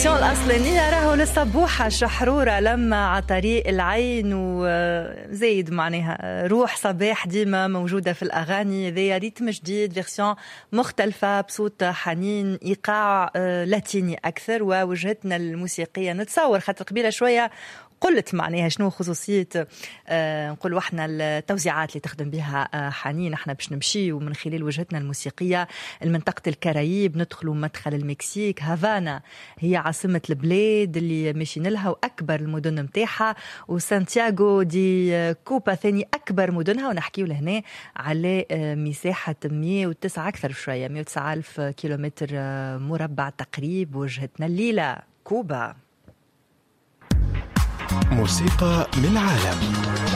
الفيرسيون الأصلية راهو للصبوحة شحرورة لما على طريق العين وزايد معناها روح صباح ديما موجودة في الأغاني ذي ريتم جديد فيرسيون مختلفة بصوت حنين إيقاع لاتيني أكثر ووجهتنا الموسيقية نتصور خاطر قبيلة شوية قلت معناها شنو خصوصية نقول وحنا التوزيعات اللي تخدم بها حنين. احنا باش نمشي ومن خلال وجهتنا الموسيقية المنطقة الكاريب ندخلوا مدخل المكسيك. هافانا هي عاصمة البلاد اللي ماشيين لها وأكبر المدن متاعها، وسانتياغو دي كوبا ثاني أكبر مدنها، ونحكيو لهنا على مساحة 109 أكثر شوية 109 ألف كيلومتر مربع تقريب. وجهتنا الليلة كوبا. موسيقى من العالم.